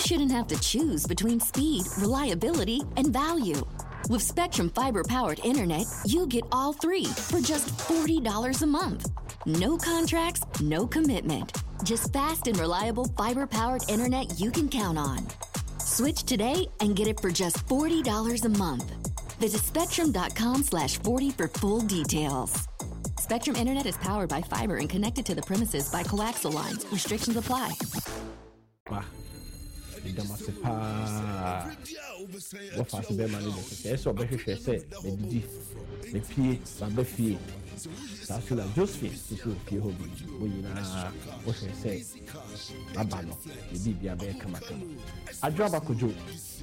shouldn't have to choose between speed, reliability, and value. With Spectrum Fiber-powered internet, you get all three for just $40 a month. No contracts, no commitment. Just fast and reliable fiber-powered internet you can count on. Switch today and get it for just $40 a month. Visit spectrum.com/40 for full details. Spectrum Internet is powered by fiber and connected to the premises by coaxial lines. Restrictions apply. Sasula Josephine, Sufi Hobby, say, Abano, the Bibia Kamaka. Adrabakuju,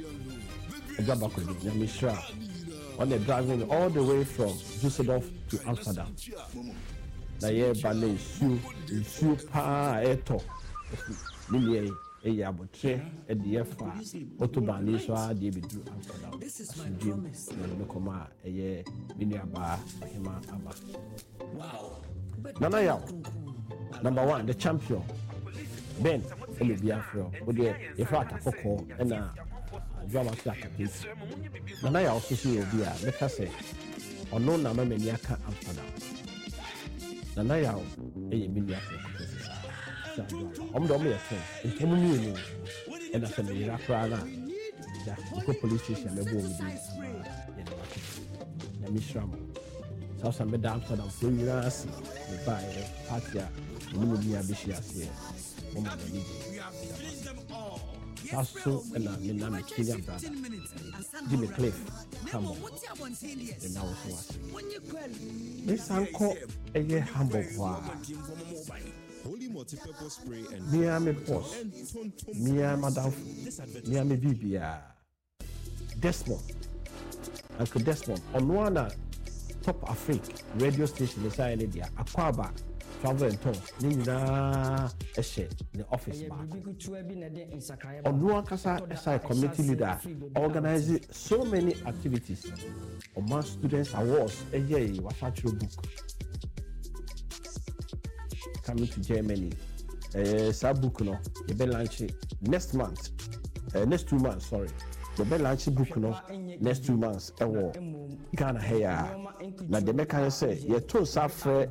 Yamishra, on the driving all the way from Düsseldorf to Amsterdam. Naye Bale, Su Pa Eto, Lilier, Eyabotre, and the Efa, Autobahn, so I did do Amsterdam. Jim, Lokoma, Eye, Miniaba, Hima Abba. Wow. Nanaya, number one, the champion. Ben, Elibiafro, Odia, Efrata Coco, and Drama Sackers. Nanaya also see Odia, make us say, or no Namaniaka Amsterdam. Nanaya, a Miniaka. I'm the only friend in community, and after the Iraqana, the police station, the boom, the Mishram. South Amsterdam, Floridas, the buy Patia, Lumia Bishias, Woman, Sasso, and Minami Killian brother, Jimmy Cliff, come on, and now was this uncle a year humble. Multi-purpose spray and Miami Post, Miami Miami Bibia, Desmond, Uncle Desmond, on one top Africa radio station inside India, Aquaba, Travel and Tours, Nina Eshe, the office bar. On one Casa SI committee leader, organizing so many activities. On students awards, a year was actual book. Coming to Germany, book no, the bell launch next month, next 2 months, sorry. The bell launch book no, next 2 months, Ghana here. Now the mechanic say, you told Safre,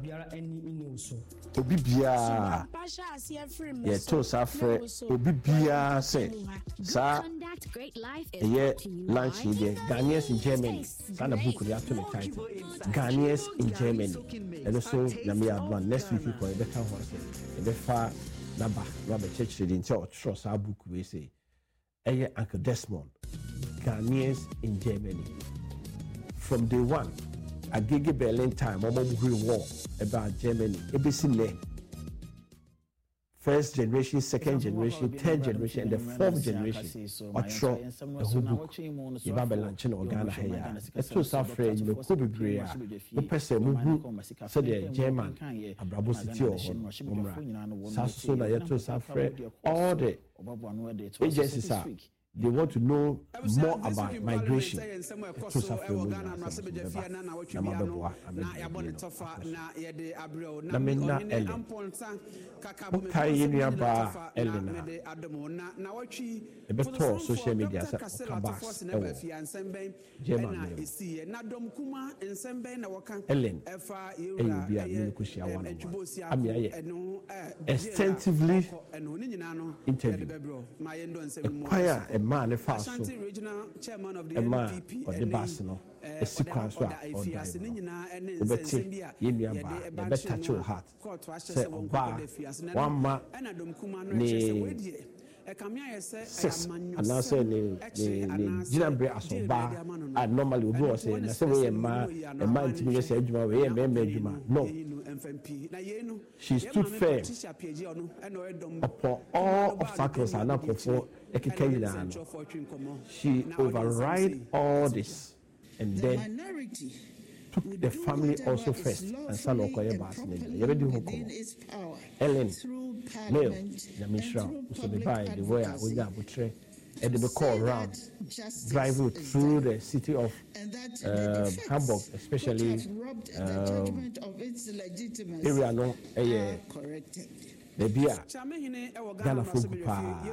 Obibia, you told Safre, Obibia say, Sa, yeah, lunch in the Ghanaians in Germany. Sana book the actual title, Ghanaians in Germany. And also, Namia Blan, next week, people, the better horse, the far Naba, Robert Church, in trust our book, we say, Uncle Desmond, Ghanaians in Germany. From day one, at Gigi Berlin time, war about Germany, ABC first generation, second generation, third generation, and the fourth generation. Otro, the whole book. Ibabelanchen or Ghana here. It's so suffering, you could be bria. The person who said the German, Abrabo City or Umra. Sasuna, Yato Safre, all the agencies are. They want to know more about migration. Social media extensively interview. A man, a fast, a man, or the bassino, a sequence or Betty, Yimiaba, the better touch your heart. Say, Oba, one man, six, and now say, the Jinabri as Oba, I normally go say, and I say, a man to me, say, no. She stood firm upon all obstacles and not before she override all this and then took the family also first and son of Koyabas. Ellen, Neil, Yamishra, so the by the way we got betray. And they call around, driving through the city of Hamburg, especially area no, the beer, Ghana food.